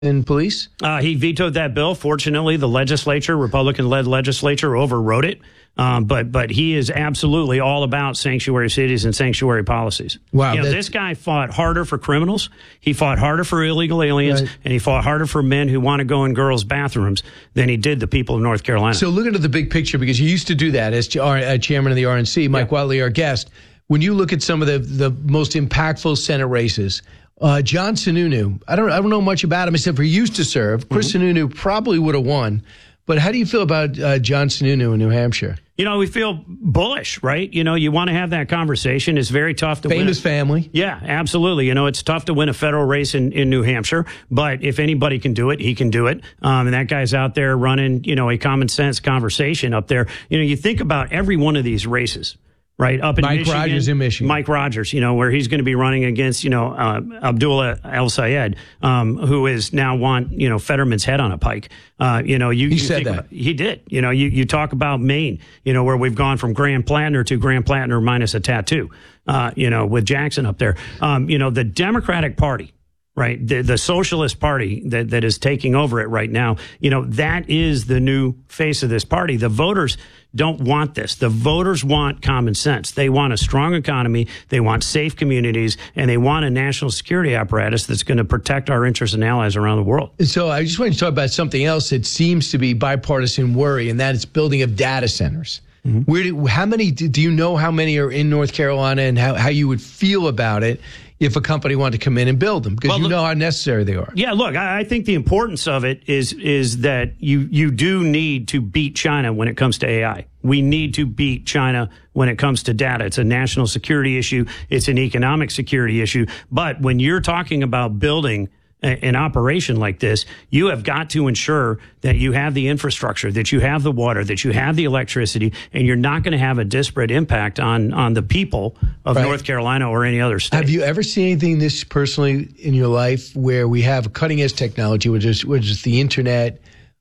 in police? He vetoed that bill. Fortunately, the legislature, Republican-led legislature, overrode it. But he is absolutely all about sanctuary cities and sanctuary policies. Wow, this guy fought harder for criminals. He fought harder for illegal aliens, right, and he fought harder for men who want to go in girls' bathrooms than he did the people of North Carolina. So look into the big picture, because you used to do that as chairman of the RNC, Mike Whatley, our guest. When you look at some of the most impactful Senate races, John Sununu, I don't know much about him except for he used to serve. Chris Sununu probably would have won. But how do you feel about John Sununu in New Hampshire? We feel bullish, right? You want to have that conversation. It's very tough to win. Famous family. Yeah, absolutely. It's tough to win a federal race in New Hampshire, but if anybody can do it, he can do it. And that guy's out there running, a common sense conversation up there. You think about every one of these races. Right, up in Mike Rogers in Michigan. Mike Rogers, where he's going to be running against, Abdullah El-Sayed, who is now Fetterman's head on a pike. He said that. He did. You talk about Maine, where we've gone from Graham Plattner to Graham Plattner minus a tattoo, with Jackson up there. The Democratic Party, right, the Socialist Party that is taking over it right now, that is the new face of this party. The voters don't want this. The voters want common sense. They want a strong economy. They want safe communities, and they want a national security apparatus that's going to protect our interests and allies around the world. So I just wanted to talk about something else that seems to be bipartisan worry, and that is building of data centers. How many do you know how many are in North Carolina, and how you would feel about it if a company wanted to come in and build them? Because you know how necessary they are. Yeah, look, I think the importance of it is that you do need to beat China when it comes to AI. We need to beat China when it comes to data. It's a national security issue. It's an economic security issue. But when you're talking about building an operation like this, you have got to ensure that you have the infrastructure, that you have the water, that you have the electricity, and you're not going to have a disparate impact on the people of North Carolina or any other state. Have you ever seen anything this personally in your life where we have cutting edge technology, which is the internet,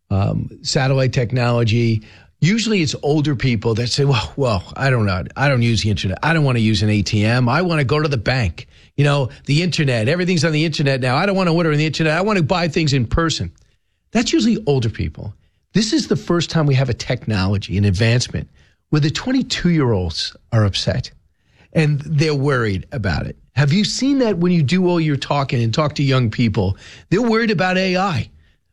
satellite technology? Usually it's older people that say, well, I don't know. I don't use the internet. I don't want to use an ATM. I want to go to the bank. The internet, everything's on the internet now. I don't want to order on the internet. I want to buy things in person. That's usually older people. This is the first time we have a technology, an advancement, where the 22-year-olds are upset and they're worried about it. Have you seen that when you do all your talking and talk to young people? They're worried about AI.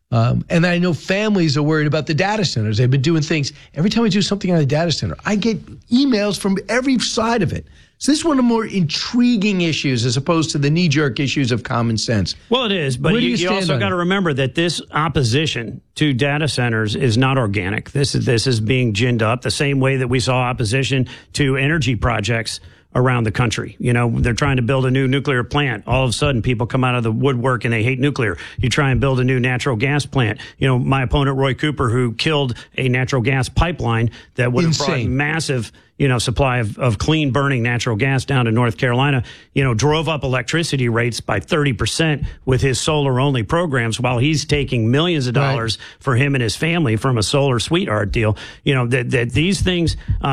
And I know families are worried about the data centers. They've been doing things. Every time we do something on a data center, I get emails from every side of it. So this is one of the more intriguing issues as opposed to the knee-jerk issues of common sense. Well, it is, but you also got to remember that this opposition to data centers is not organic. This is being ginned up the same way that we saw opposition to energy projects around the country. They're trying to build a new nuclear plant. All of a sudden, people come out of the woodwork and they hate nuclear. You try and build a new natural gas plant. My opponent, Roy Cooper, who killed a natural gas pipeline that would have brought massive supply of clean burning natural gas down to North Carolina, drove up electricity rates by 30% with his solar only programs while he's taking millions of dollars for him and his family from a solar sweetheart deal. That these things,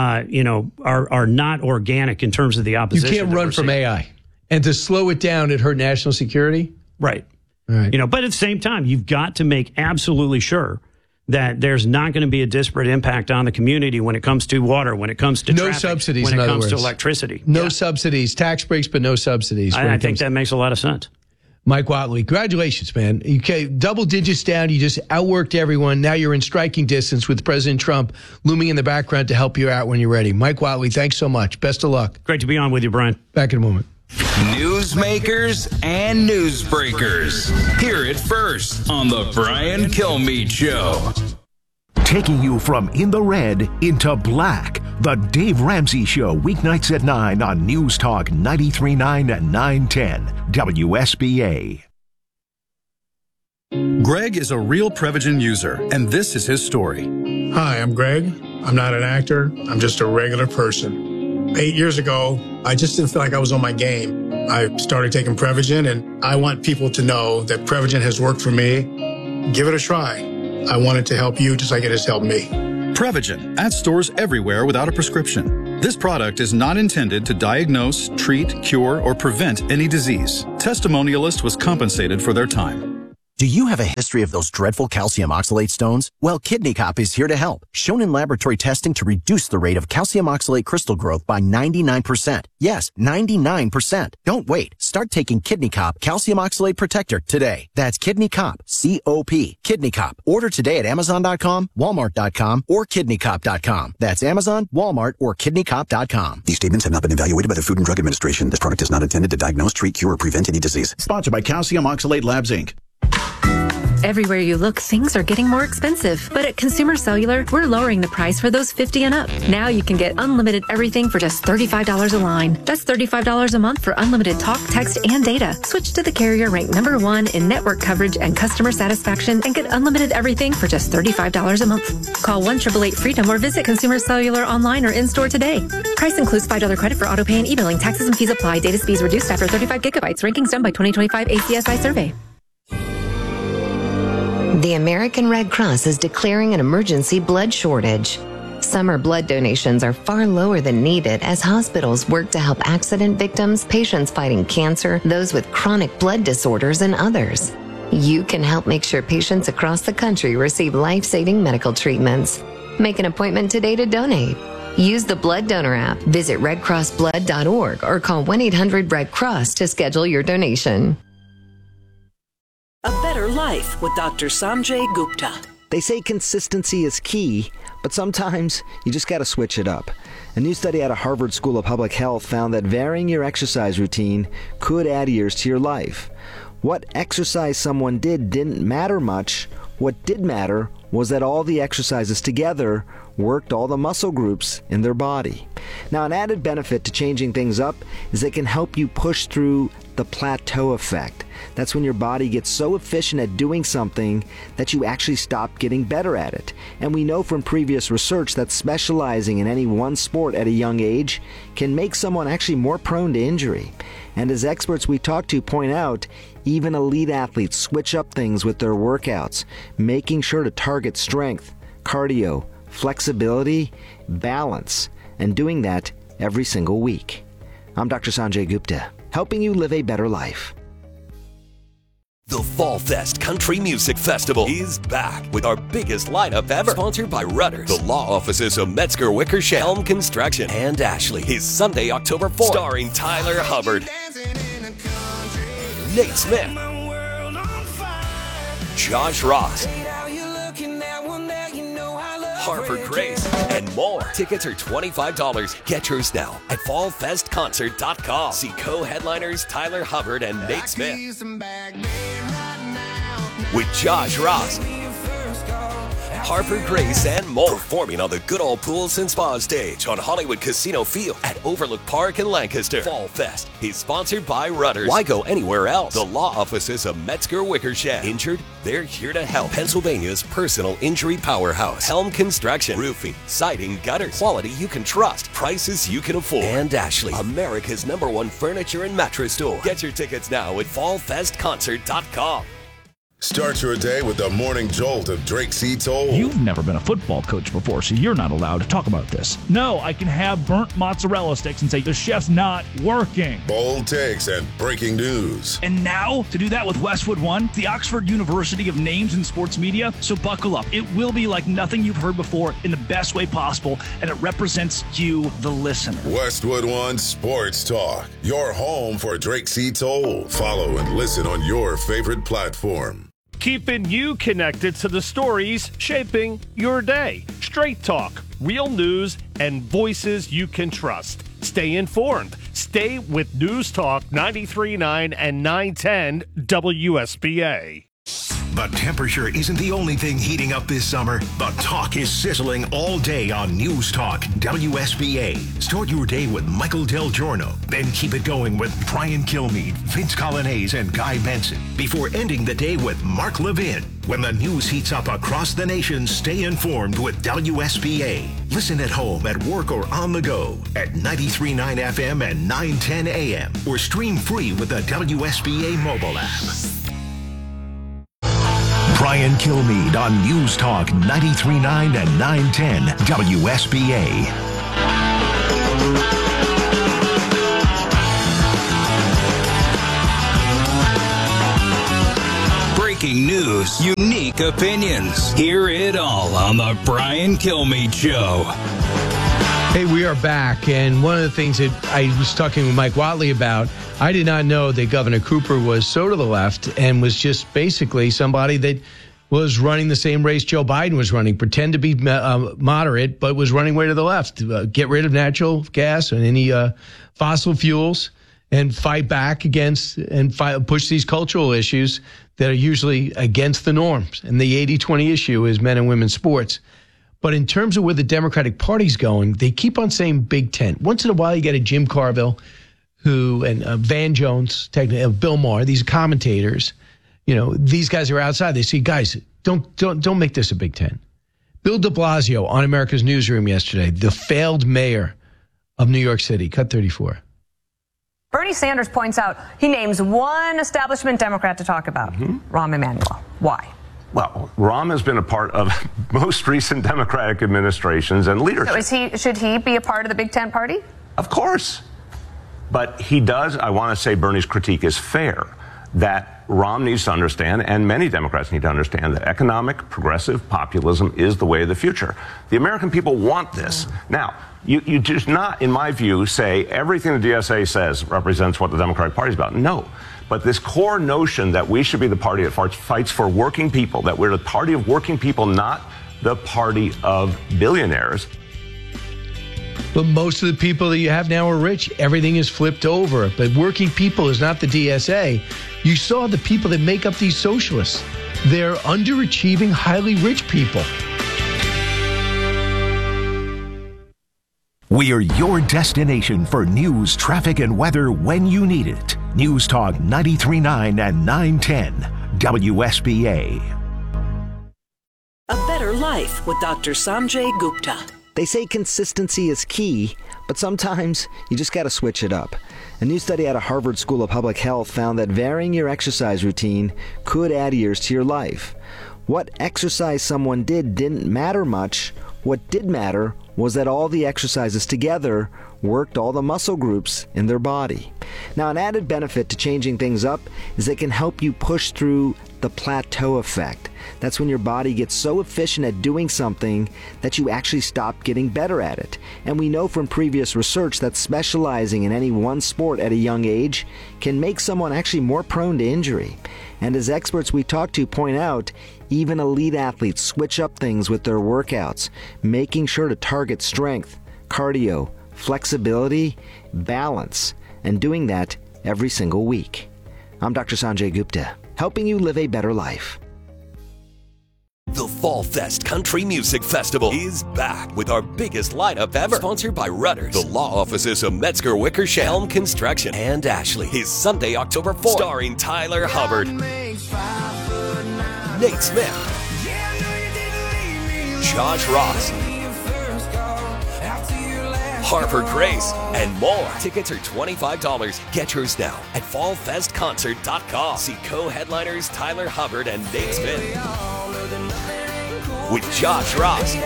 are not organic in terms of the opposition. You can't run from AI. And to slow it down, it hurt national security? Right. But at the same time, you've got to make absolutely sure that there's not going to be a disparate impact on the community when it comes to water, when it comes to traffic, subsidies, when it comes to electricity. No subsidies, tax breaks, but no subsidies. I think that makes a lot of sense. Mike Whatley, congratulations, man. Okay, double digits down. You just outworked everyone. Now you're in striking distance with President Trump looming in the background to help you out when you're ready. Mike Whatley, thanks so much. Best of luck. Great to be on with you, Brian. Back in a moment. Newsmakers and newsbreakers. Hear it first on the Brian Kilmeade Show. Taking you from in the red into black. The Dave Ramsey Show, weeknights at 9 on News Talk 93.9 and 910 WSBA. Greg is a real Prevagen user, and this is his story. Hi, I'm Greg. I'm not an actor. I'm just a regular person. 8 years ago, I just didn't feel like I was on my game. I started taking Prevagen, and I want people to know that Prevagen has worked for me. Give it a try. I want it to help you just like it has helped me. Prevagen, at stores everywhere without a prescription. This product is not intended to diagnose, treat, cure, or prevent any disease. Testimonialist was compensated for their time. Do you have a history of those dreadful calcium oxalate stones? Well, Kidney Cop is here to help. Shown in laboratory testing to reduce the rate of calcium oxalate crystal growth by 99%. Yes, 99%. Don't wait. Start taking Kidney Cop Calcium Oxalate Protector today. That's Kidney Cop, C-O-P. Kidney Cop. Order today at Amazon.com, Walmart.com, or KidneyCop.com. That's Amazon, Walmart, or KidneyCop.com. These statements have not been evaluated by the Food and Drug Administration. This product is not intended to diagnose, treat, cure, or prevent any disease. Sponsored by Calcium Oxalate Labs, Inc. Everywhere you look, things are getting more expensive. But at Consumer Cellular, we're lowering the price for those 50 and up. Now you can get unlimited everything for just $35 a line. That's $35 a month for unlimited talk, text, and data. Switch to the carrier ranked #1 in network coverage and customer satisfaction and get unlimited everything for just $35 a month. Call 1-888-FREEDOM or visit Consumer Cellular online or in-store today. Price includes $5 credit for auto pay and e-billing. Taxes and fees apply. Data speeds reduced after 35 gigabytes. Rankings done by 2025 ACSI survey. The American Red Cross is declaring an emergency blood shortage. Summer blood donations are far lower than needed as hospitals work to help accident victims, patients fighting cancer, those with chronic blood disorders, and others. You can help make sure patients across the country receive life-saving medical treatments. Make an appointment today to donate. Use the Blood Donor app, visit redcrossblood.org, or call 1-800-RED-CROSS to schedule your donation. A Better Life with Dr. Sanjay Gupta. They say consistency is key, but sometimes you just got to switch it up. A new study out of Harvard School of Public Health found that varying your exercise routine could add years to your life. What exercise someone did didn't matter much. What did matter was that all the exercises together worked all the muscle groups in their body. Now, an added benefit to changing things up is it can help you push through the plateau effect. That's when your body gets so efficient at doing something that you actually stop getting better at it. And we know from previous research that specializing in any one sport at a young age can make someone actually more prone to injury. And as experts we talk to point out, even elite athletes switch up things with their workouts, making sure to target strength, cardio, flexibility, balance, and doing that every single week. I'm Dr. Sanjay Gupta, helping you live a better life. The Fall Fest Country Music Festival is back with our biggest lineup ever. Sponsored by Rudders, the law offices of Metzger Wickersham, Helm Construction, and Ashley. Is Sunday, October 4th. Starring Tyler Hubbard, Nate Smith, Josh Ross, Harper Grace, and more. Tickets are $25. Get yours now at fallfestconcert.com. See co-headliners Tyler Hubbard and Nate Smith with Josh Ross, Harper Grace, and more. Performing on the Good Old Pools and Spa stage on Hollywood Casino Field at Overlook Park in Lancaster. Fall Fest is sponsored by Rudders. Why go anywhere else? The law offices of Metzger Wickersham. Injured? They're here to help. Pennsylvania's personal injury powerhouse. Helm Construction. Roofing, siding, gutters. Quality you can trust. Prices you can afford. And Ashley, America's #1 furniture and mattress store. Get your tickets now at fallfestconcert.com. Start your day with the morning jolt of Drake C. Toll. You've never been a football coach before, so you're not allowed to talk about this. No, I can have burnt mozzarella sticks and say the chef's not working. Bold takes and breaking news. And now, to do that with Westwood One, the Oxford University of names in sports media. So buckle up. It will be like nothing you've heard before in the best way possible, and it represents you, the listener. Westwood One Sports Talk, your home for Drake C. Toll. Follow and listen on your favorite platform. Keeping you connected to the stories shaping your day. Straight talk, real news, and voices you can trust. Stay informed. Stay with News Talk 93.9 and 910 WSBA. The temperature isn't the only thing heating up this summer. The talk is sizzling all day on News Talk WSBA. Start your day with Michael Del Giorno. Then keep it going with Brian Kilmeade, Vince Colonnese, and Guy Benson. Before ending the day with Mark Levin. When the news heats up across the nation, stay informed with WSBA. Listen at home, at work, or on the go at 93.9 FM and 910 AM. Or stream free with the WSBA mobile app. Brian Kilmeade on News Talk 93.9 and 910 WSBA. breaking news, unique opinions. Hear it all on The Brian Kilmeade Show. Hey, we are back, and one of the things that I was talking with Mike Watley about, I did not know that Governor Cooper was so to the left and was just basically somebody that was running the same race Joe Biden was running, pretend to be moderate, but was running way to the left. Get rid of natural gas and any fossil fuels and fight back against and push these cultural issues that are usually against the norms. And the 80-20 issue is men and women's sports. But in terms of where the Democratic Party's going, they keep on saying Big Tent. Once in a while, you get a Jim Carville and Van Jones, Bill Maher, these commentators. You know, these guys are outside. They say, guys, don't make this a Big Tent. Bill de Blasio on America's Newsroom yesterday, the failed mayor of New York City, cut 34. Bernie Sanders points out he names one establishment Democrat to talk about, Rahm Emanuel. Why? Well, Rahm has been a part of most recent Democratic administrations and leadership. So should he be a part of the Big Tent party? Of course. But he does, I want to say Bernie's critique is fair, that Rahm needs to understand, and many Democrats need to understand, that economic progressive populism is the way of the future. The American people want this. Now, you just not, in my view, say everything the DSA says represents what the Democratic Party is about. No. But this core notion that we should be the party that fights for working people, that we're the party of working people, not the party of billionaires. But most of the people that you have now are rich. Everything is flipped over. But working people is not the DSA. You saw the people that make up these socialists. They're underachieving, highly rich people. We are your destination for news, traffic, and weather when you need it. News Talk 93.9 and 910 WSBA. A Better Life with Dr. Sanjay Gupta. They say consistency is key, but sometimes you just got to switch it up. A new study out of Harvard School of Public Health found that varying your exercise routine could add years to your life. What exercise someone didn't matter much. What did matter was that all the exercises together worked all the muscle groups in their body. Now, an added benefit to changing things up is it can help you push through the plateau effect. That's when your body gets so efficient at doing something that you actually stop getting better at it. And we know from previous research that specializing in any one sport at a young age can make someone actually more prone to injury. And as experts we talk to point out, even elite athletes switch up things with their workouts, making sure to target strength, cardio, flexibility, balance, and doing that every single week. I'm Dr. Sanjay Gupta, helping you live a better life. The Fall Fest Country Music Festival is back with our biggest lineup ever. Sponsored by Rudders, the law offices of Metzger Wickersham, Helm Construction, and Ashley. Is Sunday, October 4th. Starring Tyler Hubbard, Nate Smith, Josh Ross, Harper Grace, and more. Tickets are $25. Get yours now at fallfestconcert.com. See co-headliners Tyler Hubbard and Nate Smith with Josh Ross,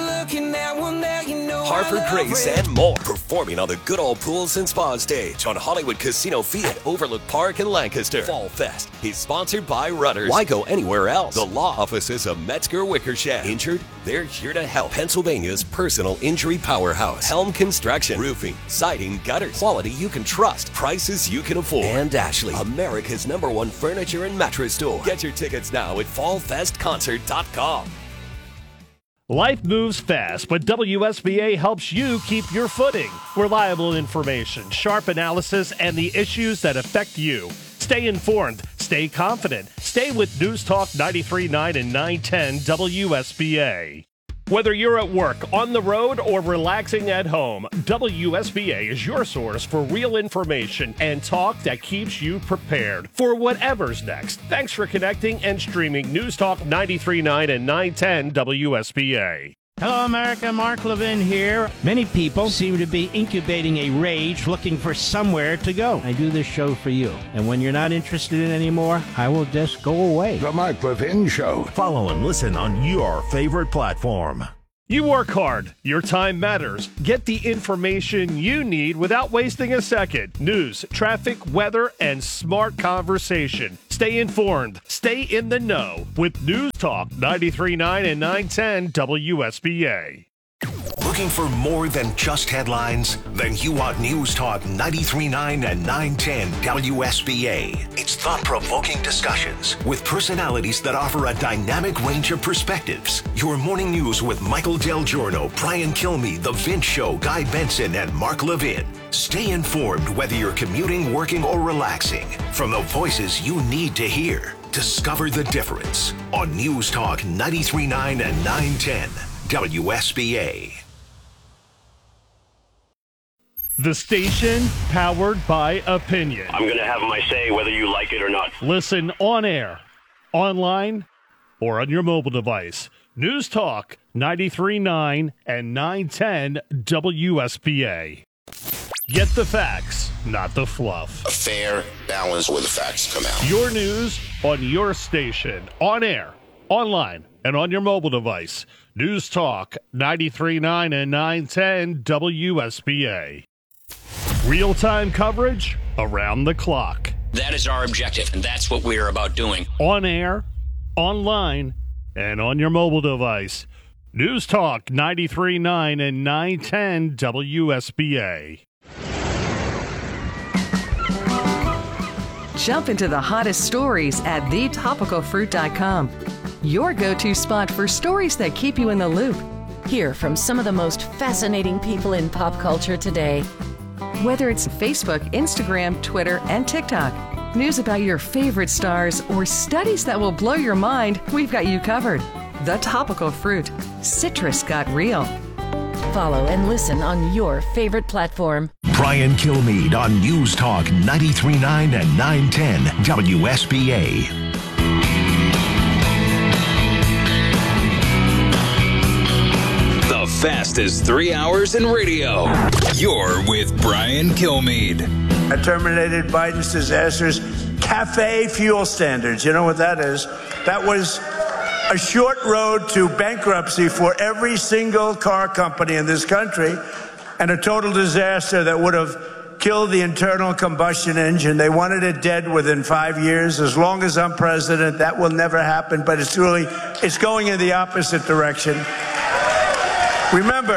Harper Grace, and more. Performing on the Good Old Pools and Spa stage on Hollywood Casino Field at Overlook Park in Lancaster. Fall Fest is sponsored by Rudders. Why go anywhere else? The law offices of Metzger Wickersham. Injured? They're here to help. Pennsylvania's personal injury powerhouse. Helm Construction. Roofing, siding, gutters. Quality you can trust. Prices you can afford. And Ashley, America's #1 furniture and mattress store. Get your tickets now at fallfestconcert.com. Life moves fast, but WSBA helps you keep your footing. Reliable information, sharp analysis, and the issues that affect you. Stay informed, stay confident, stay with News Talk 93.9 and 910 WSBA. Whether you're at work, on the road, or relaxing at home, WSBA is your source for real information and talk that keeps you prepared for whatever's next. Thanks for connecting and streaming News Talk 93.9 and 910 WSBA. Hello, America. Mark Levin here. Many people seem to be incubating a rage looking for somewhere to go. I do this show for you. And when you're not interested in it anymore, I will just go away. The Mark Levin Show. Follow and listen on your favorite platform. You work hard. Your time matters. Get the information you need without wasting a second. News, traffic, weather, and smart conversation. Stay informed. Stay in the know with News Talk 93.9 and 910 WSBA. Looking for more than just headlines? Then you want News Talk 93.9 and 910 WSBA. It's thought-provoking discussions with personalities that offer a dynamic range of perspectives. Your morning news with Michael Del Giorno, Brian Kilmeade, The Vince Show, Guy Benson, and Mark Levin. Stay informed whether you're commuting, working, or relaxing. From the voices you need to hear, discover the difference on News Talk 93.9 and 910 WSBA. The station powered by opinion. I'm going to have my say whether you like it or not. Listen on air, online, or on your mobile device. News Talk 93.9 and 910 WSBA. Get the facts, not the fluff. A fair balance where the facts come out. Your news on your station, on air, online, and on your mobile device. News Talk 93.9 and 910 WSBA. Real-time coverage around the clock. That is our objective, and that's what we are about doing. On air, online, and on your mobile device. News Talk 93.9 and 910 WSBA. Jump into the hottest stories at thetopicalfruit.com. Your go-to spot for stories that keep you in the loop. Hear from some of the most fascinating people in pop culture today. Whether it's Facebook, Instagram, Twitter, and TikTok, news about your favorite stars, or studies that will blow your mind, we've got you covered. The Topical Fruit. Citrus got real. Follow and listen on your favorite platform. Brian Kilmeade on News Talk 93.9 and 910 WSBA. The fastest 3 hours in radio. You're with Brian Kilmeade. I terminated Biden's disastrous cafe fuel standards. You know what that is? That was a short road to bankruptcy for every single car company in this country, and a total disaster that would have killed the internal combustion engine. They wanted it dead within 5 years. As long as I'm president, that will never happen, but it's going in the opposite direction. Remember,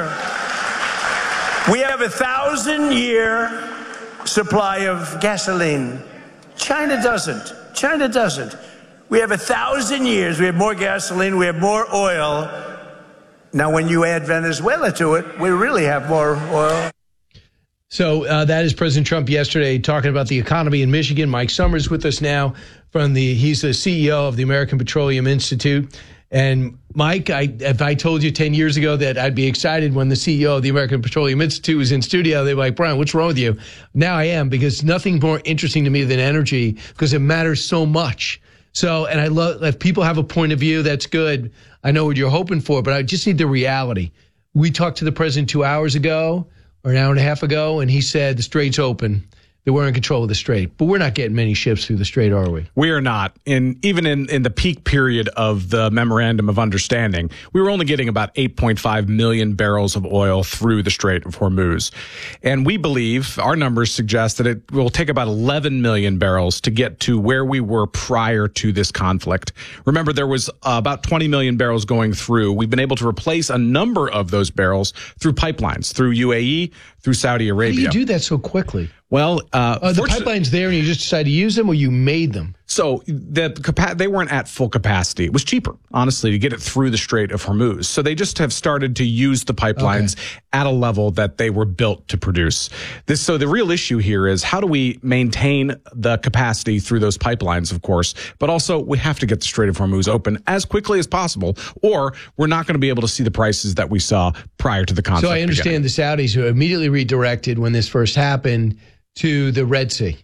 we have a 1,000-year supply of gasoline. China doesn't. We have 1,000 years. We have more gasoline. We have more oil. Now, when you add Venezuela to it, we really have more oil. So that is President Trump yesterday talking about the economy in Michigan. Mike Summers with us now he's the CEO of the American Petroleum Institute. And Mike, if I told you 10 years ago that I'd be excited when the CEO of the American Petroleum Institute was in studio, they'd be like, Brian, what's wrong with you? Now I am, because nothing more interesting to me than energy, because it matters so much. So, and I love, if people have a point of view, that's good. I know what you're hoping for, but I just need the reality. We talked to the president 2 hours ago, or an hour and a half ago, and he said the strait's open. That we're in control of the strait. But we're not getting many ships through the strait, are we? We are not. Even in the peak period of the Memorandum of Understanding, we were only getting about 8.5 million barrels of oil through the Strait of Hormuz. And we believe, our numbers suggest that it will take about 11 million barrels to get to where we were prior to this conflict. Remember, there was about 20 million barrels going through. We've been able to replace a number of those barrels through pipelines, through UAE, through Saudi Arabia. How do you do that so quickly? Well, the pipeline's there and you just decided to use them, or you made them? So they weren't at full capacity. It was cheaper, honestly, to get it through the Strait of Hormuz. So they just have started to use the pipelines at a level that they were built to produce. So the real issue here is, how do we maintain the capacity through those pipelines, of course, but also we have to get the Strait of Hormuz open as quickly as possible, or we're not going to be able to see the prices that we saw prior to the conflict. So I understand the Saudis who immediately redirected when this first happened to the Red Sea.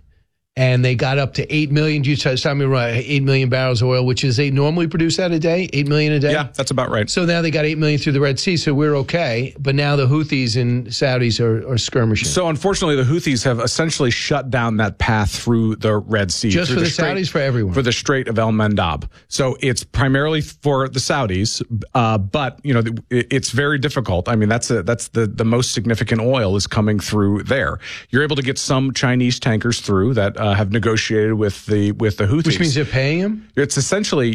and they got up to 8 million. You tell me right, 8 million barrels of oil, which is they normally produce that a day, 8 million a day. Yeah, that's about right. So now they got 8 million through the Red Sea, so we're okay. But now the Houthis and Saudis are skirmishing. So unfortunately, the Houthis have essentially shut down that path through the Red Sea. Just for the Saudis, for everyone. For the Strait of El Mandab. So it's primarily for the Saudis, but it's very difficult. I mean, that's the most significant oil is coming through there. You're able to get some Chinese tankers through that have negotiated with the Houthis. Which means they're paying them? It's essentially,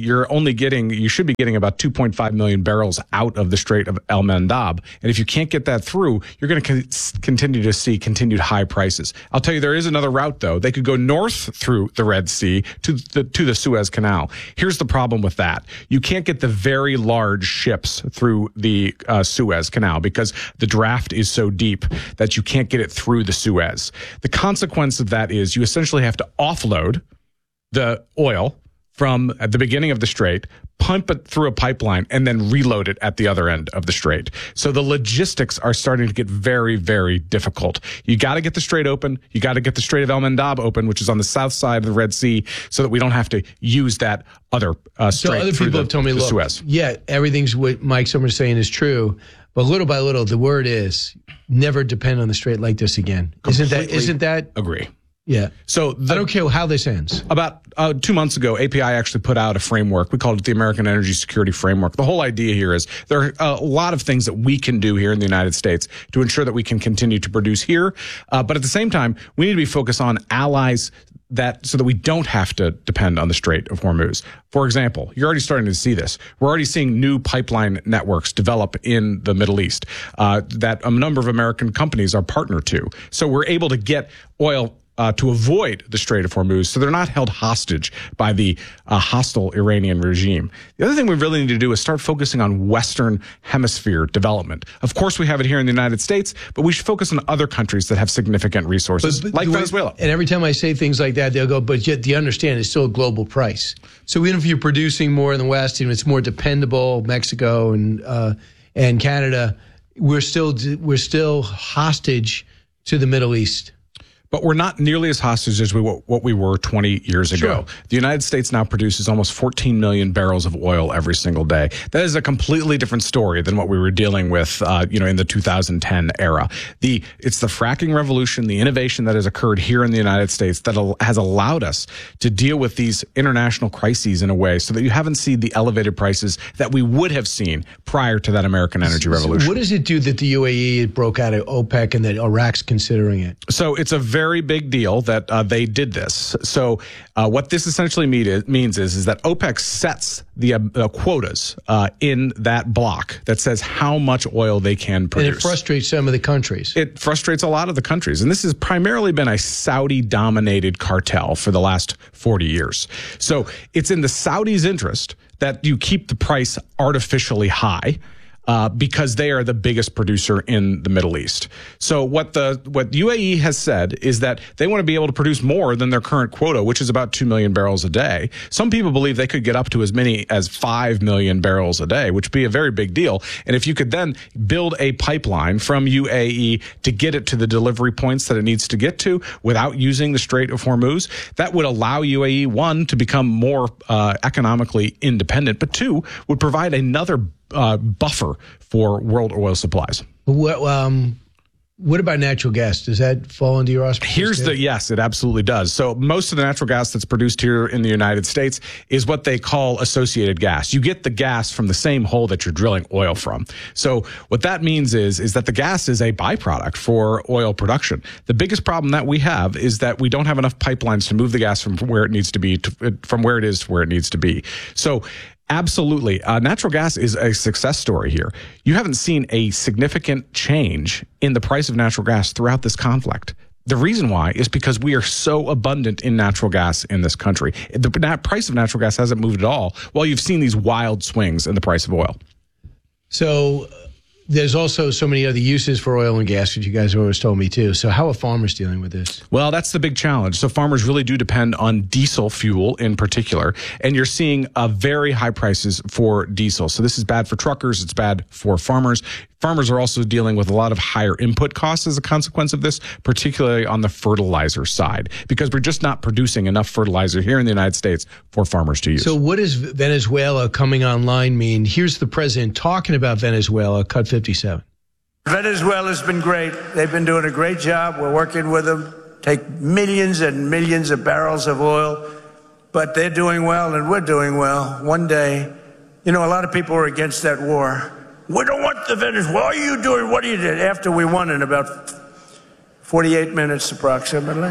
you should be getting about 2.5 million barrels out of the Strait of El Mandab. And if you can't get that through, you're going to continue to see continued high prices. I'll tell you, there is another route, though. They could go north through the Red Sea to the Suez Canal. Here's the problem with that. You can't get the very large ships through the Suez Canal because the draft is so deep that you can't get it through the Suez. The consequence of that is you essentially have to offload the oil from at the beginning of the strait, pump it through a pipeline, and then reload it at the other end of the strait. So the logistics are starting to get very, very difficult. You got to get the strait open. You got to get the Strait of El Mandab open, which is on the south side of the Red Sea, so that we don't have to use that other strait. So other people have told me, look, Suez. Yeah, everything's what Mike Summers is saying is true, but little by little, the word is never depend on the strait like this again. Isn't that? Agree. Yeah. So I don't care how this ends. About 2 months ago, API actually put out a framework. We called it the American Energy Security Framework. The whole idea here is there are a lot of things that we can do here in the United States to ensure that we can continue to produce here. But at the same time, we need to be focused on allies so that we don't have to depend on the Strait of Hormuz. For example, you're already starting to see this. We're already seeing new pipeline networks develop in the Middle East that a number of American companies are partner to. So we're able to get oil to avoid the Strait of Hormuz, so they're not held hostage by the hostile Iranian regime. The other thing we really need to do is start focusing on Western Hemisphere development. Of course, we have it here in the United States, but we should focus on other countries that have significant resources, like Venezuela. And every time I say things like that, they'll go, but yet you understand it's still a global price. So even if you're producing more in the West and it's more dependable, Mexico and Canada, we're still hostage to the Middle East. But we're not nearly as hostage as what we were 20 years ago. Sure. The United States now produces almost 14 million barrels of oil every single day. That is a completely different story than what we were dealing with, in the 2010 era. It's the fracking revolution, the innovation that has occurred here in the United States that has allowed us to deal with these international crises in a way so that you haven't seen the elevated prices that we would have seen prior to that American energy revolution. So what does it do that the UAE broke out of OPEC and that Iraq's considering it? So it's a very big deal that they did this. So what this essentially means is that OPEC sets the quotas in that block that says how much oil they can produce. And it frustrates some of the countries. It frustrates a lot of the countries. And this has primarily been a Saudi-dominated cartel for the last 40 years. So it's in the Saudis' interest that you keep the price artificially high. Because they are the biggest producer in the Middle East. So what UAE has said is that they want to be able to produce more than their current quota, which is about 2 million barrels a day. Some people believe they could get up to as many as 5 million barrels a day, which would be a very big deal. And if you could then build a pipeline from UAE to get it to the delivery points that it needs to get to without using the Strait of Hormuz, that would allow UAE, one, to become more economically independent, but two, would provide another buffer for world oil supplies. What about natural gas? Does that fall into your auspices? Yes, it absolutely does. So most of the natural gas that's produced here in the United States is what they call associated gas. You get the gas from the same hole that you're drilling oil from. So what that means is that the gas is a byproduct for oil production. The biggest problem that we have is that we don't have enough pipelines to move the gas from where it needs to be from where it is to where it needs to be. So absolutely. Natural gas is a success story here. You haven't seen a significant change in the price of natural gas throughout this conflict. The reason why is because we are so abundant in natural gas in this country. The price of natural gas hasn't moved at all, while you've seen these wild swings in the price of oil. So there's also so many other uses for oil and gas, which you guys have always told me too. So how are farmers dealing with this? Well, that's the big challenge. So farmers really do depend on diesel fuel in particular, and you're seeing very high prices for diesel. So this is bad for truckers. It's bad for farmers. Farmers are also dealing with a lot of higher input costs as a consequence of this, particularly on the fertilizer side, because we're just not producing enough fertilizer here in the United States for farmers to use. So what does Venezuela coming online mean? Here's the president talking about Venezuela, Cut 57. Venezuela's been great. They've been doing a great job. We're working with them, take millions and millions of barrels of oil, but they're doing well and we're doing well. One day, a lot of people were against that war. We don't want the Venezuela. What are you doing? What are you doing? After we won in about 48 minutes approximately,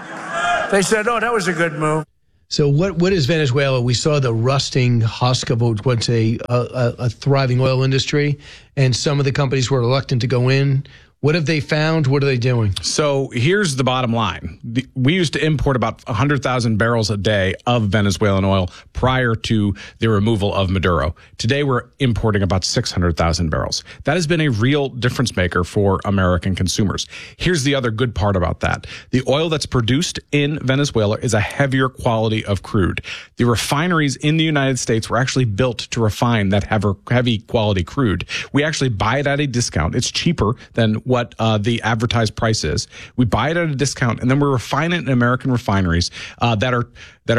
they said, oh, that was a good move. So what is Venezuela? We saw the rusting husk of what's a thriving oil industry, and some of the companies were reluctant to go in. What have they found? What are they doing? So here's the bottom line. We used to import about 100,000 barrels a day of Venezuelan oil prior to the removal of Maduro. Today, we're importing about 600,000 barrels. That has been a real difference maker for American consumers. Here's the other good part about that. The oil that's produced in Venezuela is a heavier quality of crude. The refineries in the United States were actually built to refine that heavy quality crude. We actually buy it at a discount. It's cheaper than what the advertised price is. We buy it at a discount, and then we refine it in American refineries that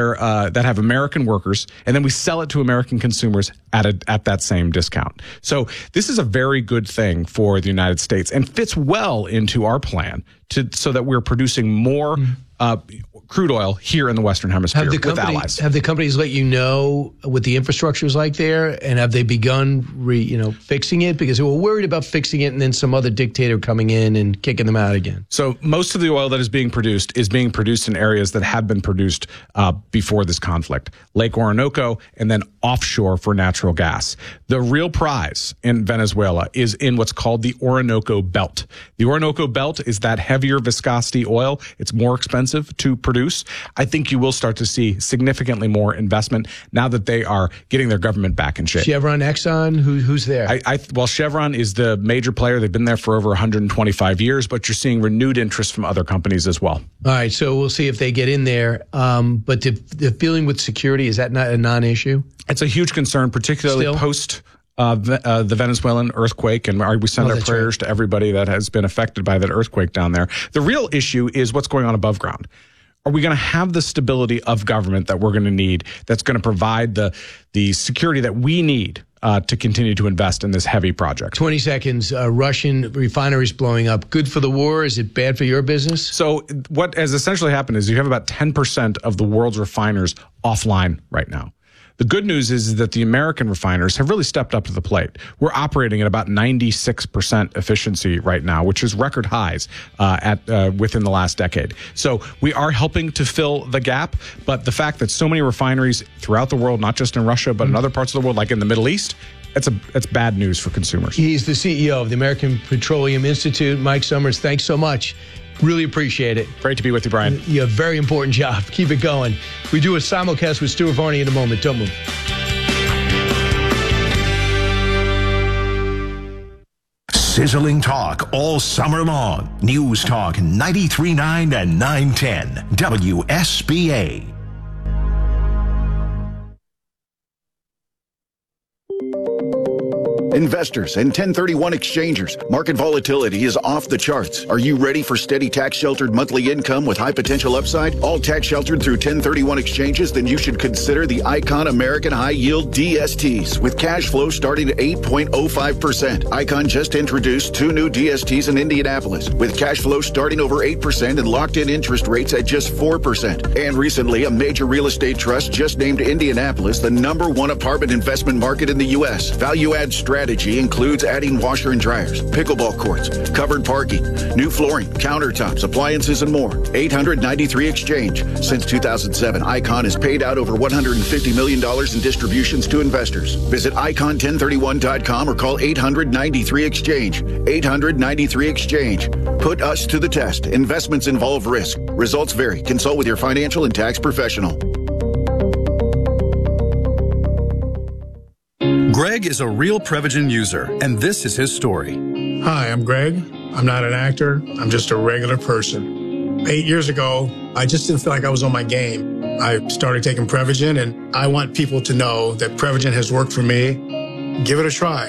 have American workers, and then we sell it to American consumers at that same discount. So this is a very good thing for the United States and fits well into our plan so that we're producing more crude oil here in the Western Hemisphere with allies. Have the companies let you know what the infrastructure is like there, and have they begun fixing it? Because they were worried about fixing it and then some other dictator coming in and kicking them out again. So most of the oil that is being produced in areas that have been produced before this conflict. Lake Orinoco and then offshore for natural gas. The real prize in Venezuela is in what's called the Orinoco Belt. The Orinoco Belt is that heavier viscosity oil. It's more expensive to produce. I think you will start to see significantly more investment now that they are getting their government back in shape. Chevron, Exxon, who's there? Well, Chevron is the major player. They've been there for over 125 years, but you're seeing renewed interest from other companies as well. All right, so we'll see if they get in there. But the feeling with security, is that not a non-issue? It's a huge concern, particularly post the Venezuelan earthquake, and we send our prayers to everybody that has been affected by that earthquake down there. The real issue is what's going on above ground. Are we going to have the stability of government that we're going to need that's going to provide the security that we need to continue to invest in this heavy project? 20 seconds. Russian refineries blowing up. Good for the war? Is it bad for your business? So what has essentially happened is you have about 10% of the world's refiners offline right now. The good news is that the American refiners have really stepped up to the plate. We're operating at about 96% efficiency right now, which is record highs within the last decade. So we are helping to fill the gap, but the fact that so many refineries throughout the world, not just in Russia, but in other parts of the world, like in the Middle East, it's bad news for consumers. He's the CEO of the American Petroleum Institute. Mike Summers, thanks so much. Really appreciate it. Great to be with you, Brian. You have a very important job. Keep it going. We do a simulcast with Stuart Varney in a moment. Don't move. Sizzling talk all summer long. News Talk 93.9 and 910 WSBA. Investors and 1031 exchangers, market volatility is off the charts. Are you ready for steady tax-sheltered monthly income with high potential upside? All tax-sheltered through 1031 exchanges? Then you should consider the Icon American High Yield DSTs with cash flow starting at 8.05%. Icon just introduced 2 new DSTs in Indianapolis with cash flow starting over 8% and locked-in interest rates at just 4%. And recently, a major real estate trust just named Indianapolis the #1 apartment investment market in the U.S. Value-add strategy includes adding washer and dryers, pickleball courts, covered parking, new flooring, countertops, appliances, and more. 893 Exchange. Since 2007, Icon has paid out over $150 million in distributions to investors. Visit icon1031.com or call 893 Exchange. 893 Exchange. Put us to the test. Investments involve risk. Results vary. Consult with your financial and tax professional. Greg is a real Prevagen user, and this is his story. Hi, I'm Greg. I'm not an actor. I'm just a regular person. 8 years ago, I just didn't feel like I was on my game. I started taking Prevagen, and I want people to know that Prevagen has worked for me. Give it a try.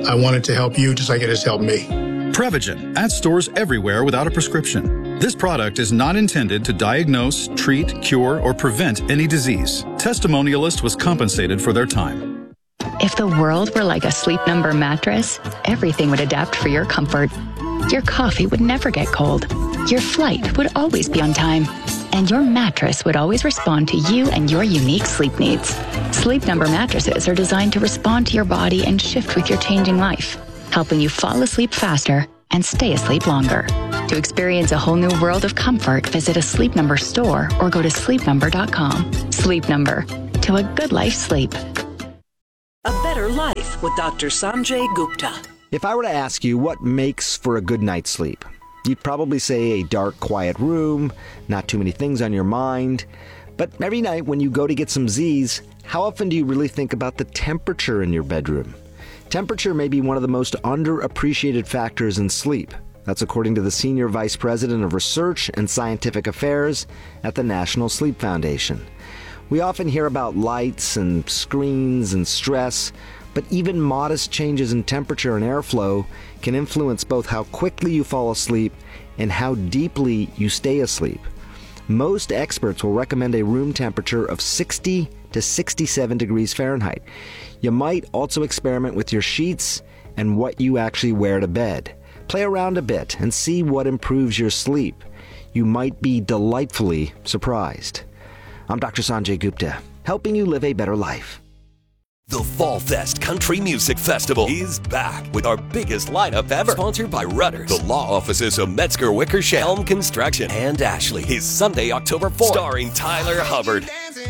I wanted to help you just like it has helped me. Prevagen, at stores everywhere without a prescription. This product is not intended to diagnose, treat, cure, or prevent any disease. Testimonialist was compensated for their time. If the world were like a Sleep Number mattress, everything would adapt for your comfort. Your coffee would never get cold. Your flight would always be on time. And your mattress would always respond to you and your unique sleep needs. Sleep Number mattresses are designed to respond to your body and shift with your changing life, helping you fall asleep faster and stay asleep longer. To experience a whole new world of comfort, visit a Sleep Number store or go to sleepnumber.com. Sleep Number. To a good life sleep. A Better Life with Dr. Sanjay Gupta. If I were to ask you what makes for a good night's sleep, you'd probably say a dark, quiet room, not too many things on your mind. But every night when you go to get some Z's, how often do you really think about the temperature in your bedroom? Temperature may be one of the most underappreciated factors in sleep. That's according to the Senior Vice President of Research and Scientific Affairs at the National Sleep Foundation. We often hear about lights and screens and stress, but even modest changes in temperature and airflow can influence both how quickly you fall asleep and how deeply you stay asleep. Most experts will recommend a room temperature of 60 to 67 degrees Fahrenheit. You might also experiment with your sheets and what you actually wear to bed. Play around a bit and see what improves your sleep. You might be delightfully surprised. I'm Dr. Sanjay Gupta, helping you live a better life. The Fall Fest Country Music Festival is back with our biggest lineup ever. Sponsored by Rudders, the law offices of Metzger Wickersham, Helm Construction, and Ashley. Is Sunday, October 4th. Starring Tyler Hubbard,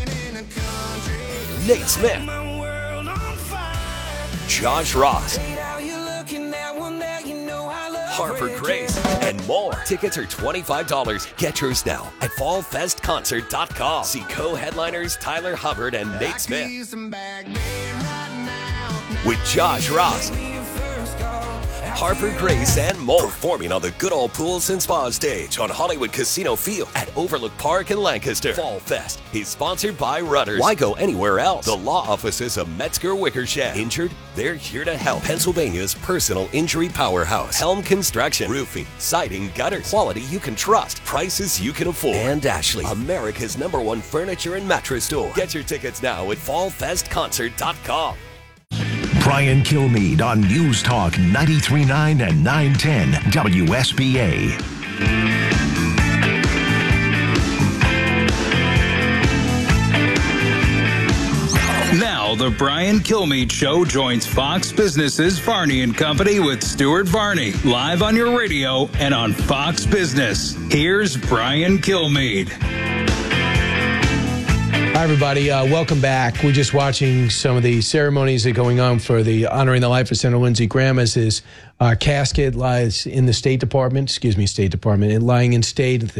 Nate Smith, Josh Ross, Harper Grace, and more. Tickets are $25. Get yours now at fallfestconcert.com. See co-headliners Tyler Hubbard and Nate Smith with Josh Ross, Harper Grace, and more. Performing on the Good Old Pools and Spa stage on Hollywood Casino Field at Overlook Park in Lancaster. Fall Fest is sponsored by Rudders. Why go anywhere else? The law offices of Metzger Wickersham. Injured? They're here to help. Pennsylvania's personal injury powerhouse. Helm Construction. Roofing, siding, gutters. Quality you can trust. Prices you can afford. And Ashley, America's #1 furniture and mattress store. Get your tickets now at fallfestconcert.com. Brian Kilmeade on News Talk 93.9 and 910 WSBA. Now, the Brian Kilmeade Show joins Fox Business's Varney and Company with Stuart Varney, live on your radio and on Fox Business. Here's Brian Kilmeade. Hi, everybody. Welcome back. We're just watching some of the ceremonies that are going on for the honoring the life of Senator Lindsey Graham as his casket lies in the State Department, lying in state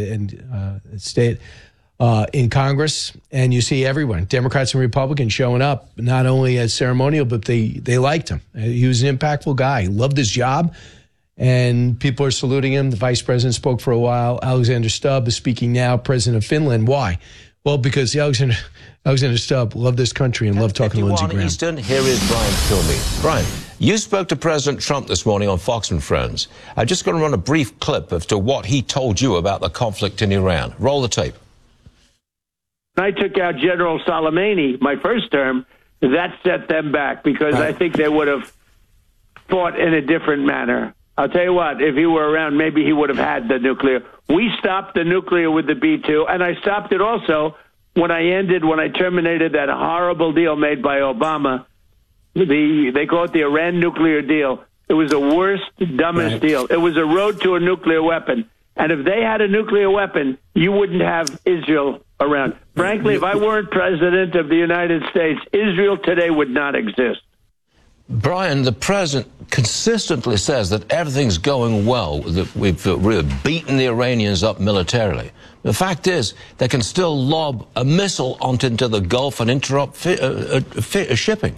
in Congress. And you see everyone, Democrats and Republicans, showing up, not only as ceremonial, but they liked him. He was an impactful guy. He loved his job, and people are saluting him. The vice president spoke for a while. Alexander Stubb is speaking now, president of Finland. Why? Well, because Alexander Stubb loved this country and loved talking to Lindsey Graham. Eastern, here is Brian Kilmeade. Brian, you spoke to President Trump this morning on Fox and Friends. I'm just going to run a brief clip as to what he told you about the conflict in Iran. Roll the tape. I took out General Soleimani my first term. That set them back because I think they would have fought in a different manner. I'll tell you what, if he were around, maybe he would have had the nuclear. We stopped the nuclear with the B-2, and I stopped it also when I terminated that horrible deal made by Obama. They call it the Iran nuclear deal. It was the worst, dumbest deal. It was a road to a nuclear weapon. And if they had a nuclear weapon, you wouldn't have Israel around. Frankly, if I weren't president of the United States, Israel today would not exist. Brian, the president consistently says that everything's going well, that we've really beaten the Iranians up militarily. The fact is, they can still lob a missile into the Gulf and interrupt shipping.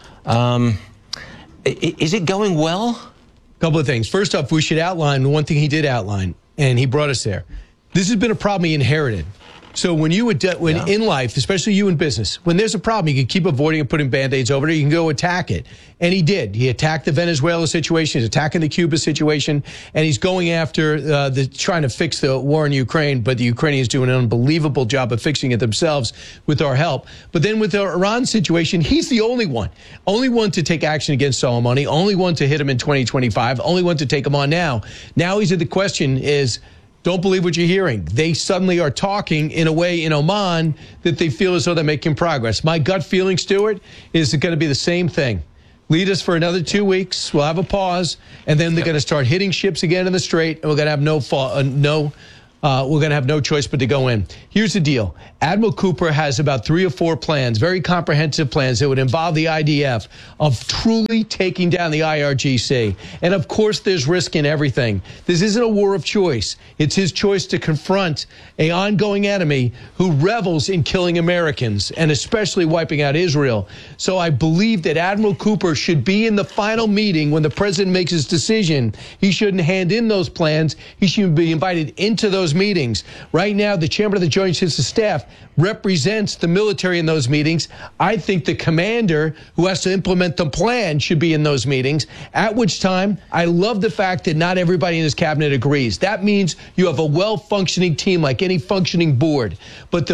Is it going well? A couple of things. First off, we should outline the one thing he did outline, and he brought us there. This has been a problem he inherited. So when in life, especially you in business, when there's a problem, you can keep avoiding and putting Band-Aids over it. You can go attack it. And he did. He attacked the Venezuela situation. He's attacking the Cuba situation. And he's going after trying to fix the war in Ukraine. But the Ukrainians do an unbelievable job of fixing it themselves with our help. But then with the Iran situation, he's the only one to take action against Soleimani, only one to hit him in 2025, only one to take him on now. Now the question is, don't believe what you're hearing. They suddenly are talking in a way in Oman that they feel as though they're making progress. My gut feeling, Stuart, is going to be the same thing. Lead us for another 2 weeks. We'll have a pause, and then they're going to start hitting ships again in the Strait, and we're going to have we're going to have no choice but to go in. Here's the deal. Admiral Cooper has about 3 or 4 plans, very comprehensive plans that would involve the IDF of truly taking down the IRGC. And, of course, there's risk in everything. This isn't a war of choice. It's his choice to confront an ongoing enemy who revels in killing Americans and especially wiping out Israel. So I believe that Admiral Cooper should be in the final meeting when the president makes his decision. He shouldn't hand in those plans. He should be invited into those meetings. Right now, the chairman of the Joint Chiefs of Staff represents the military in those meetings. I think the commander who has to implement the plan should be in those meetings, at which time I love the fact that not everybody in his cabinet agrees. That means you have a well-functioning team like any functioning board. But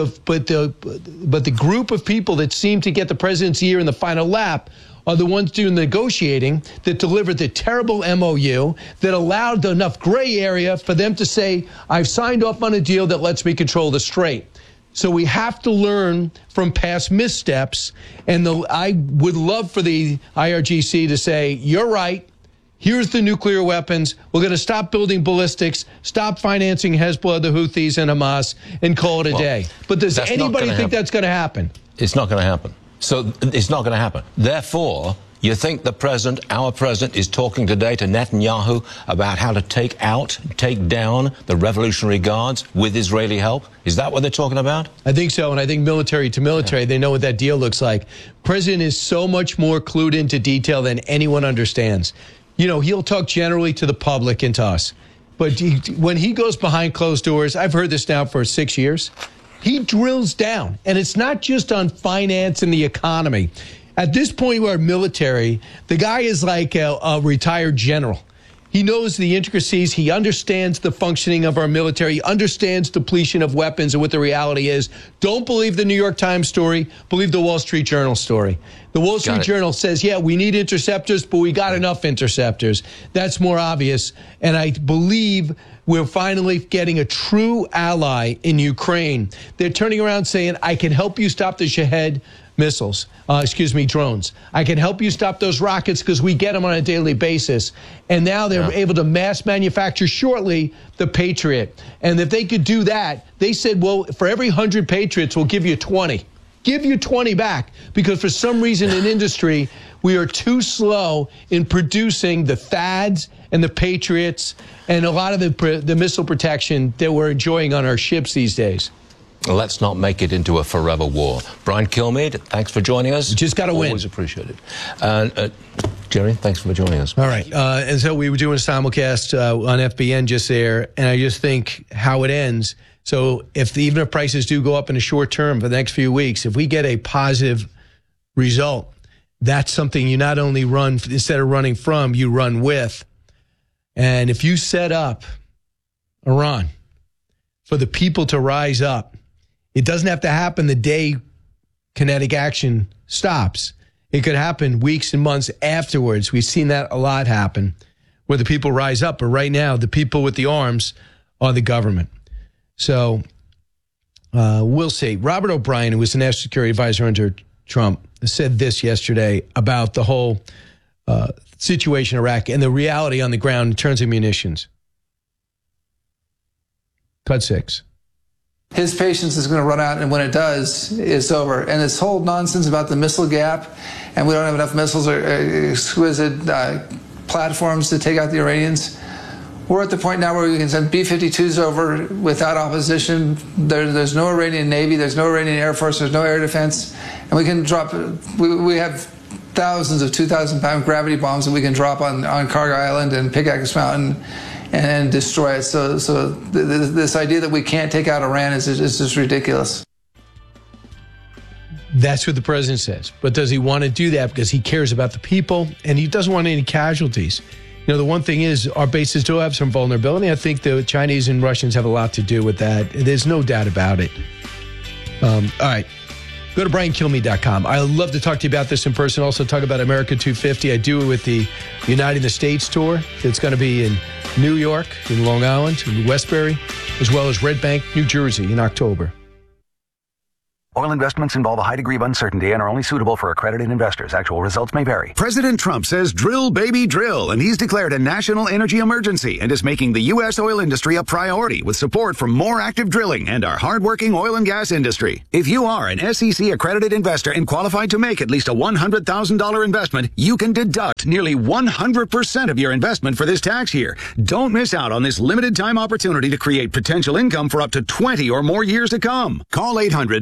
the group of people that seem to get the president's ear in the final lap are the ones doing negotiating that delivered the terrible MOU that allowed enough gray area for them to say, I've signed off on a deal that lets me control the Strait. So we have to learn from past missteps. And I would love for the IRGC to say, you're right. Here's the nuclear weapons. We're going to stop building ballistics, stop financing Hezbollah, the Houthis, and Hamas, and call it a day. But does anybody think that's going to happen? It's not going to happen. So it's not going to happen. Therefore, you think the president, our president, is talking today to Netanyahu about how to take down the Revolutionary Guards with Israeli help? Is that what they're talking about? I think so, and I think military to military, they know what that deal looks like. President is so much more clued into detail than anyone understands. You know, he'll talk generally to the public and to us. But when he goes behind closed doors, I've heard this now for 6 years, he drills down. And it's not just on finance and the economy. At this point, we're military. The guy is like a retired general. He knows the intricacies. He understands the functioning of our military. He understands depletion of weapons and what the reality is. Don't believe the New York Times story. Believe the Wall Street Journal story. The Wall Street Journal says, yeah, we need interceptors, but we got enough interceptors. That's more obvious. And I believe we're finally getting a true ally in Ukraine. They're turning around saying, I can help you stop the Shahed missiles, drones. I can help you stop those rockets because we get them on a daily basis. And now they're able to mass manufacture shortly the Patriot. And if they could do that, they said, well, for every 100 Patriots, we'll give you 20. Give you 20 back, because for some reason in industry, we are too slow in producing the THAADs and the Patriots and a lot of the missile protection that we're enjoying on our ships these days. Let's not make it into a forever war. Brian Kilmeade, thanks for joining us. Just got to win. Always appreciated. Jerry, thanks for joining us. All right. And so we were doing a simulcast on FBN just there, and I just think how it ends. So even if prices do go up in the short term for the next few weeks, if we get a positive result, that's something you not only run, instead of running from, you run with. And if you set up Iran for the people to rise up, it doesn't have to happen the day kinetic action stops. It could happen weeks and months afterwards. We've seen that a lot happen where the people rise up. But right now, the people with the arms are the government. So we'll see. Robert O'Brien, who was the national security advisor under Trump, said this yesterday about the whole situation in Iraq and the reality on the ground in terms of munitions. Cut 6. His patience is going to run out, and when it does, it's over. And this whole nonsense about the missile gap, and we don't have enough missiles or exquisite platforms to take out the Iranians. We're at the point now where we can send B-52s over without opposition. There's no Iranian Navy, there's no Iranian Air Force, there's no air defense, and we can drop. We have thousands of 2,000-pound gravity bombs that we can drop on Cargo Island and Pickaxe Mountain, and destroy it. So this idea that we can't take out Iran is just ridiculous. That's what the president says. But does he want to do that because he cares about the people and he doesn't want any casualties? You know, the one thing is our bases do have some vulnerability. I think the Chinese and Russians have a lot to do with that. There's no doubt about it. All right. Go to BrianKilmeade.com. I love to talk to you about this in person. Also talk about America 250. I do it with the Uniting the States tour. It's going to be in New York, in Long Island, in Westbury, as well as Red Bank, New Jersey in October. Oil investments involve a high degree of uncertainty and are only suitable for accredited investors. Actual results may vary. President Trump says drill, baby, drill, and he's declared a national energy emergency and is making the U.S. oil industry a priority with support for more active drilling and our hardworking oil and gas industry. If you are an SEC accredited investor and qualified to make at least a $100,000 investment, you can deduct nearly 100% of your investment for this tax year. Don't miss out on this limited time opportunity to create potential income for up to 20 or more years to come. Call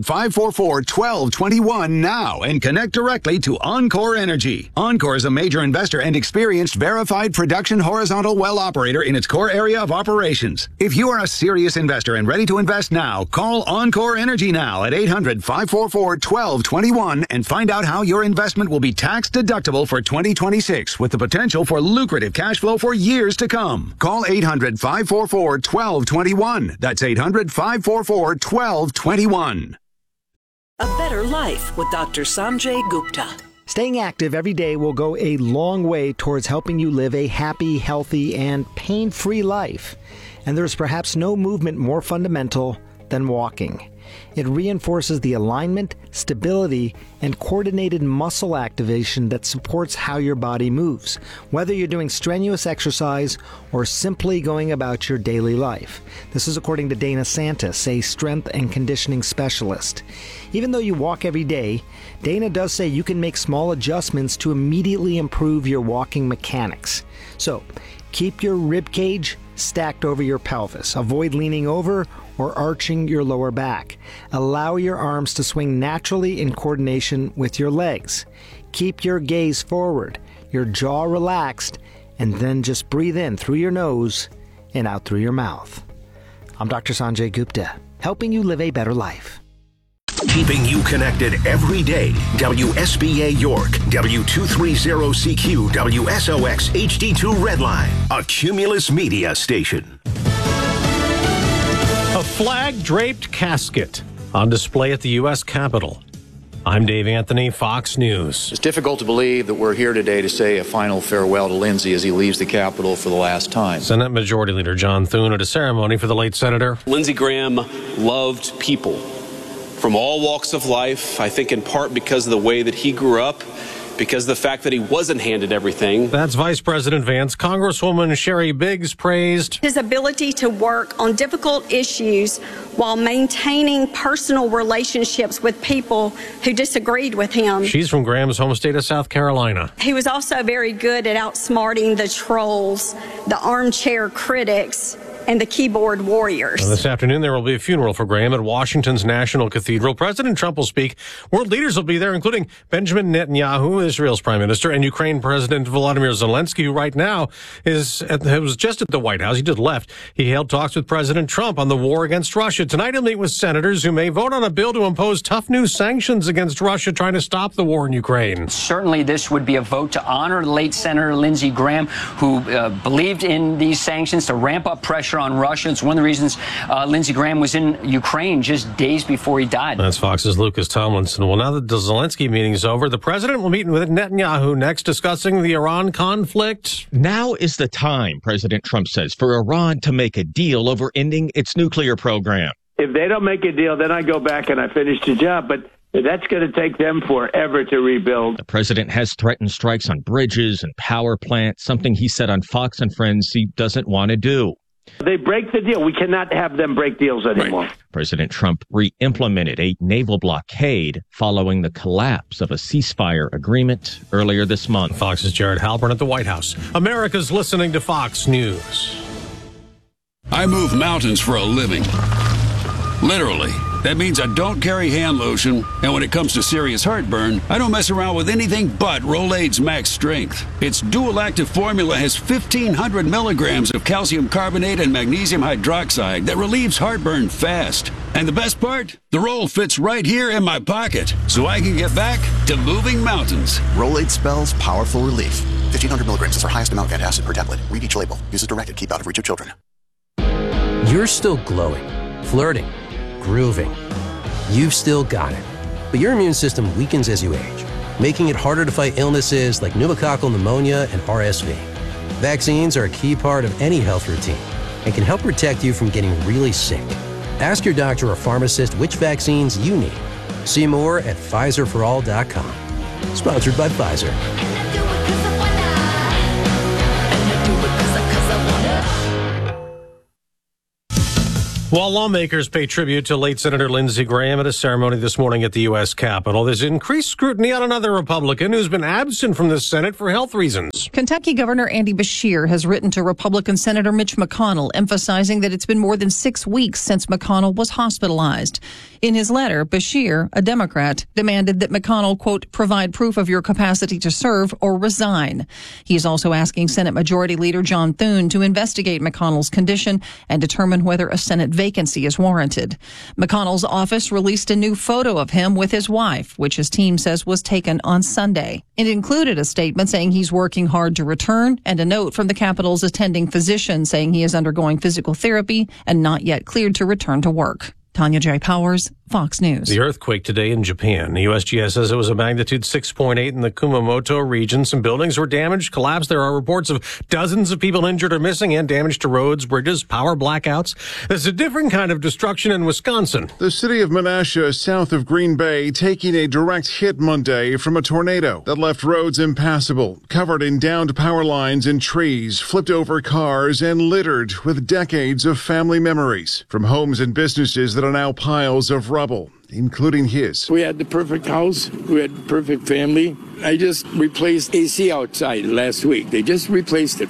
800-544-1221 now and connect directly to Encore Energy. Encore is a major investor and experienced verified production horizontal well operator in its core area of operations. If you are a serious investor and ready to invest now, call Encore Energy now at 800-544-1221 and find out how your investment will be tax deductible for 2026 with the potential for lucrative cash flow for years to come. Call 800-544-1221. That's 800-544-1221. A Better Life with Dr. Sanjay Gupta. Staying active every day will go a long way towards helping you live a happy, healthy, and pain-free life. And there's perhaps no movement more fundamental than walking. It reinforces the alignment, stability, and coordinated muscle activation that supports how your body moves, whether you're doing strenuous exercise or simply going about your daily life. This is according to Dana Santis, a strength and conditioning specialist. Even though you walk every day, Dana does say you can make small adjustments to immediately improve your walking mechanics. So, keep your rib cage stacked over your pelvis. Avoid leaning over or arching your lower back. Allow your arms to swing naturally in coordination with your legs. Keep your gaze forward, your jaw relaxed, and then just breathe in through your nose and out through your mouth. I'm Dr. Sanjay Gupta, helping you live a better life. Keeping you connected every day. WSBA York, W230CQ, WSOX HD2 Redline, a Cumulus Media station. A flag-draped casket on display at the U.S. Capitol. I'm Dave Anthony, Fox News. It's difficult to believe that we're here today to say a final farewell to Lindsey as he leaves the Capitol for the last time. Senate Majority Leader John Thune at a ceremony for the late senator. Lindsey Graham loved people from all walks of life, I think in part because of the way that he grew up, because of the fact that he wasn't handed everything. That's Vice President Vance. Congresswoman Sherry Biggs praised his ability to work on difficult issues while maintaining personal relationships with people who disagreed with him. She's from Graham's home state of South Carolina. He was also very good at outsmarting the trolls, the armchair critics, and the keyboard warriors. This afternoon, there will be a funeral for Graham at Washington's National Cathedral. President Trump will speak. World leaders will be there, including Benjamin Netanyahu, Israel's prime minister, and Ukraine President Volodymyr Zelensky, who right now was just at the White House. He just left. He held talks with President Trump on the war against Russia. Tonight, he'll meet with senators who may vote on a bill to impose tough new sanctions against Russia, trying to stop the war in Ukraine. Certainly, this would be a vote to honor late Senator Lindsey Graham, who believed in these sanctions to ramp up pressure on Russia. It's one of the reasons Lindsey Graham was in Ukraine just days before he died. That's Fox's Lucas Tomlinson. Well, now that the Zelensky meeting is over, the president will meet with Netanyahu next, discussing the Iran conflict. Now is the time, President Trump says, for Iran to make a deal over ending its nuclear program. If they don't make a deal, then I go back and I finish the job. But that's going to take them forever to rebuild. The president has threatened strikes on bridges and power plants, something he said on Fox and Friends he doesn't want to do. They break the deal. We cannot have them break deals anymore. Right. President Trump re-implemented a naval blockade following the collapse of a ceasefire agreement earlier this month. Fox's Jared Halpern at the White House. America's listening to Fox News. I move mountains for a living. Literally. That means I don't carry hand lotion, and when it comes to serious heartburn, I don't mess around with anything but Rolaids Max Strength. Its dual-active formula has 1,500 milligrams of calcium carbonate and magnesium hydroxide that relieves heartburn fast. And the best part? The roll fits right here in my pocket, so I can get back to moving mountains. Rolaids spells powerful relief. 1,500 milligrams is our highest amount of antacid per tablet. Read each label. Use as directed. Keep out of reach of children. You're still glowing, flirting, grooving. You've still got it. But your immune system weakens as you age, making it harder to fight illnesses like pneumococcal pneumonia and RSV. Vaccines are a key part of any health routine and can help protect you from getting really sick. Ask your doctor or pharmacist which vaccines you need. See more at PfizerForAll.com. Sponsored by Pfizer. While lawmakers pay tribute to late Senator Lindsey Graham at a ceremony this morning at the U.S. Capitol, there's increased scrutiny on another Republican who's been absent from the Senate for health reasons. Kentucky Governor Andy Beshear has written to Republican Senator Mitch McConnell, emphasizing that it's been more than 6 weeks since McConnell was hospitalized. In his letter, Beshear, a Democrat, demanded that McConnell, quote, provide proof of your capacity to serve or resign. He's also asking Senate Majority Leader John Thune to investigate McConnell's condition and determine whether a Senate vacancy is warranted. McConnell's office released a new photo of him with his wife, which his team says was taken on Sunday. It included a statement saying he's working hard to return and a note from the Capitol's attending physician saying he is undergoing physical therapy and not yet cleared to return to work. Tanya J. Powers, Fox News. The earthquake today in Japan. The USGS says it was a magnitude 6.8 in the Kumamoto region. Some buildings were damaged, collapsed. There are reports of dozens of people injured or missing and damage to roads, bridges, power blackouts. There's a different kind of destruction in Wisconsin. The city of Menasha, south of Green Bay, taking a direct hit Monday from a tornado that left roads impassable, covered in downed power lines and trees, flipped over cars, and littered with decades of family memories. From homes and businesses that are now piles of rubble, including his. We had the perfect house. We had the perfect family. I just replaced AC outside last week. They just replaced it,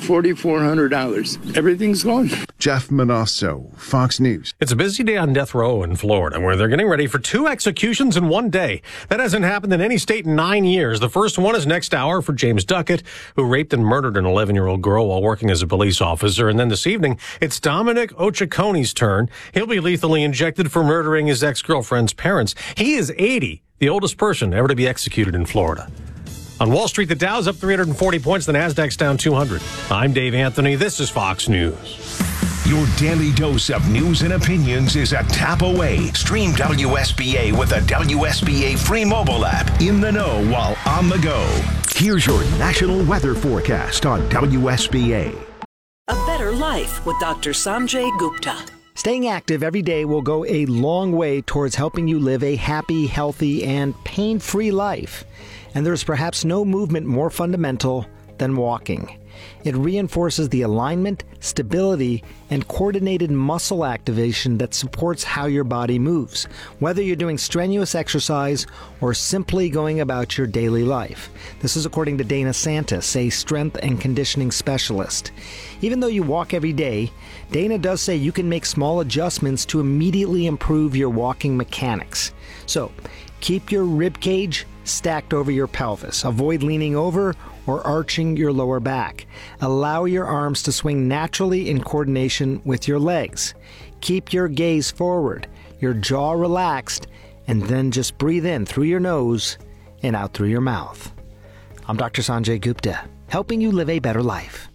$4,400. Everything's gone. Jeff Manasso, Fox News. It's a busy day on death row in Florida, where they're getting ready for 2 executions in one day. That hasn't happened in any state in 9 years. The first one is next hour for James Duckett, who raped and murdered an 11-year-old girl while working as a police officer. And then this evening, it's Dominic Ochacone's turn. He'll be lethally injected for murdering his ex-girlfriend's parents. He is 80, the oldest person ever to be executed in Florida. On Wall Street, the Dow's up 340 points, the Nasdaq's down 200. I'm Dave Anthony. This is Fox News. Your daily dose of news and opinions is a tap away. Stream WSBA with the WSBA free mobile app. In the know while on the go. Here's your national weather forecast on WSBA. A better life with Dr. Sanjay Gupta. Staying active every day will go a long way towards helping you live a happy, healthy, and pain-free life. And there's perhaps no movement more fundamental than walking. It reinforces the alignment, stability, and coordinated muscle activation that supports how your body moves, whether you're doing strenuous exercise or simply going about your daily life. This is according to Dana Santis, a strength and conditioning specialist. Even though you walk every day, Dana does say you can make small adjustments to immediately improve your walking mechanics. So, keep your rib cage stacked over your pelvis. Avoid leaning over or arching your lower back. Allow your arms to swing naturally in coordination with your legs. Keep your gaze forward, your jaw relaxed, and then just breathe in through your nose and out through your mouth. I'm Dr. Sanjay Gupta, helping you live a better life.